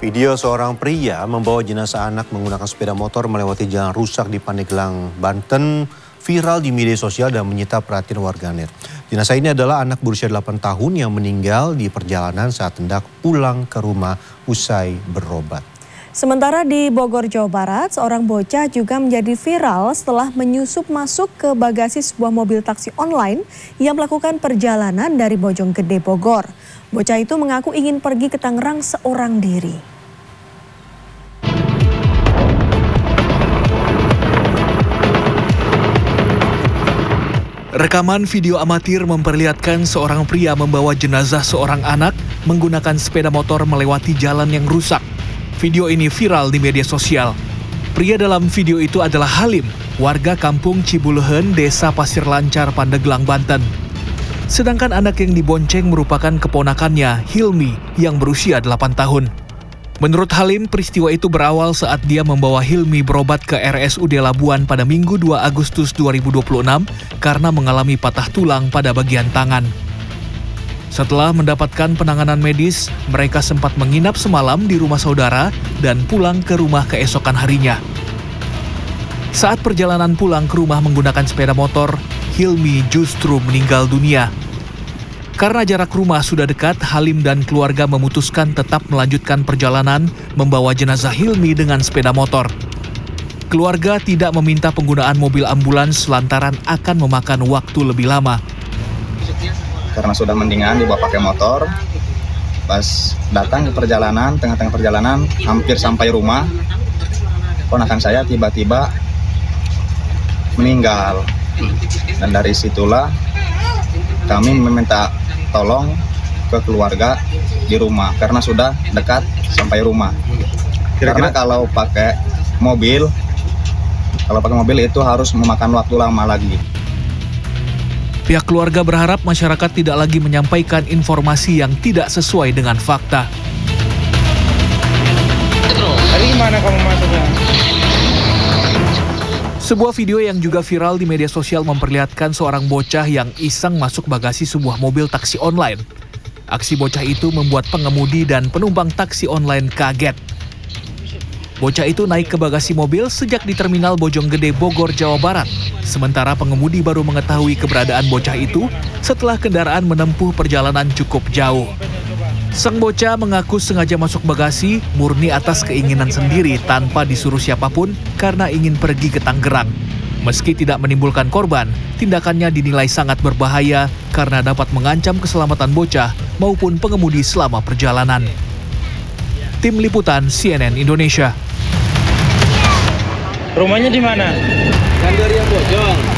Video seorang pria membawa jenazah anak menggunakan sepeda motor melewati jalan rusak di Pandeglang, Banten viral di media sosial dan menyita perhatian warganet. Jenazah ini adalah anak berusia 8 tahun yang meninggal di perjalanan saat hendak pulang ke rumah usai berobat. Sementara di Bogor, Jawa Barat, seorang bocah juga menjadi viral setelah menyusup masuk ke bagasi sebuah mobil taksi online yang melakukan perjalanan dari Bojonggede, Bogor. Bocah itu mengaku ingin pergi ke Tangerang seorang diri. Rekaman video amatir memperlihatkan seorang pria membawa jenazah seorang anak menggunakan sepeda motor melewati jalan yang rusak. Video ini viral di media sosial. Pria dalam video itu adalah Halim, warga kampung Cibulehen, Desa Pasir Lancar, Pandeglang, Banten. Sedangkan anak yang dibonceng merupakan keponakannya, Hilmi, yang berusia 8 tahun. Menurut Halim, peristiwa itu berawal saat dia membawa Hilmi berobat ke RSUD Labuan pada Minggu 2 Agustus 2026 karena mengalami patah tulang pada bagian tangan. Setelah mendapatkan penanganan medis, mereka sempat menginap semalam di rumah saudara dan pulang ke rumah keesokan harinya. Saat perjalanan pulang ke rumah menggunakan sepeda motor, Hilmi justru meninggal dunia. Karena jarak rumah sudah dekat, Halim dan keluarga memutuskan tetap melanjutkan perjalanan membawa jenazah Hilmi dengan sepeda motor. Keluarga tidak meminta penggunaan mobil ambulans lantaran akan memakan waktu lebih lama. Karena sudah mendingan dibawa pakai motor, pas datang ke perjalanan, tengah-tengah perjalanan, hampir sampai rumah, ponakan saya tiba-tiba meninggal. Dan dari situlah kami meminta tolong ke keluarga di rumah karena sudah dekat sampai rumah. Karena kalau pakai mobil itu harus memakan waktu lama lagi. Pihak keluarga berharap masyarakat tidak lagi menyampaikan informasi yang tidak sesuai dengan fakta. Tadi gimana kamu masuknya? Sebuah video yang juga viral di media sosial memperlihatkan seorang bocah yang iseng masuk bagasi sebuah mobil taksi online. Aksi bocah itu membuat pengemudi dan penumpang taksi online kaget. Bocah itu naik ke bagasi mobil sejak di terminal Bojonggede, Bogor, Jawa Barat. Sementara pengemudi baru mengetahui keberadaan bocah itu setelah kendaraan menempuh perjalanan cukup jauh. Sang bocah mengaku sengaja masuk bagasi murni atas keinginan sendiri tanpa disuruh siapapun karena ingin pergi ke Tangerang. Meski tidak menimbulkan korban, tindakannya dinilai sangat berbahaya karena dapat mengancam keselamatan bocah maupun pengemudi selama perjalanan. Tim Liputan CNN Indonesia. Rumahnya di mana? Gandaria Bojong.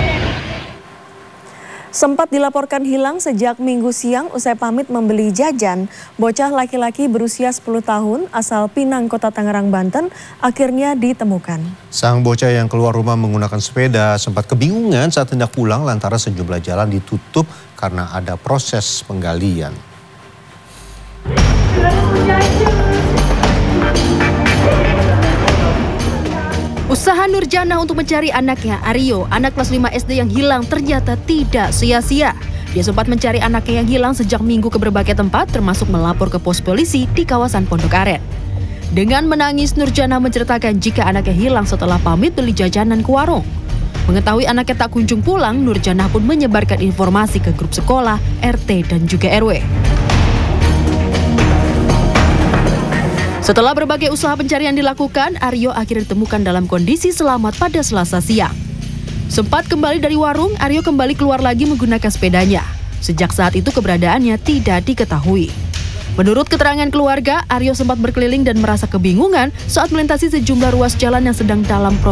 Sempat dilaporkan hilang sejak Minggu siang usai pamit membeli jajan, bocah laki-laki berusia 10 tahun asal Pinang, Kota Tangerang, Banten akhirnya ditemukan. Sang bocah yang keluar rumah menggunakan sepeda sempat kebingungan saat hendak pulang lantaran sejumlah jalan ditutup karena ada proses penggalian. Usaha Nurjana untuk mencari anaknya, Aryo, anak kelas 5 SD yang hilang ternyata tidak sia-sia. Dia sempat mencari anaknya yang hilang sejak Minggu ke berbagai tempat, termasuk melapor ke pos polisi di kawasan Pondok Aren. Dengan menangis, Nurjana menceritakan jika anaknya hilang setelah pamit beli jajanan ke warung. Mengetahui anaknya tak kunjung pulang, Nurjana pun menyebarkan informasi ke grup sekolah, RT, dan juga RW. Setelah berbagai usaha pencarian dilakukan, Aryo akhirnya ditemukan dalam kondisi selamat pada Selasa siang. Sempat kembali dari warung, Aryo kembali keluar lagi menggunakan sepedanya. Sejak saat itu keberadaannya tidak diketahui. Menurut keterangan keluarga, Aryo sempat berkeliling dan merasa kebingungan saat melintasi sejumlah ruas jalan yang sedang dalam proses